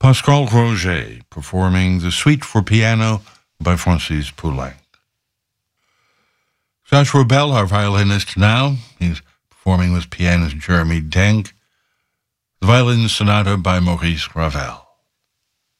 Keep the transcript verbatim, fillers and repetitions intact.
Pascal Roger performing the Suite for Piano by Francis Poulenc. Joshua Bell, our violinist now, he's performing with pianist Jeremy Denk, the Violin Sonata by Maurice Ravel.